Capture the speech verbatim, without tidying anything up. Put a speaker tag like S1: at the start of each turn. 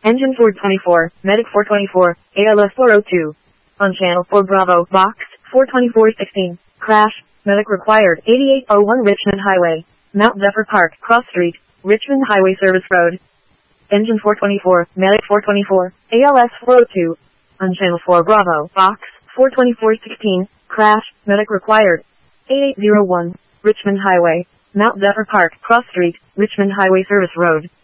S1: Engine Ford twenty-four, Medic four twenty-four, A L S four oh two. On channel four Bravo, box four twenty-four sixteen. Crash, medic required, eighty-eight oh one Richmond Highway, Mount Zephyr Park, Cross Street, Richmond Highway Service Road. Engine four twenty-four, Medic four twenty-four, A L S four oh two. On channel four Bravo, box four twenty-four sixteen. Crash, medic required, eighty-eight oh one, Richmond Highway, Mount Zephyr Park, Cross Street, Richmond Highway Service Road.